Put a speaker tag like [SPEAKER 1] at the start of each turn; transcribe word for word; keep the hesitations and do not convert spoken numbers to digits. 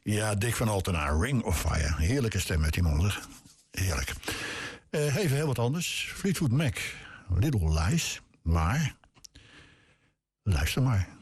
[SPEAKER 1] Ja, Dick van Altena, Ring of Fire. Heerlijke stem met die man, zeg. Heerlijk. Uh, even heel wat anders. Fleetwood Mac, Little Lies. Maar, luister maar.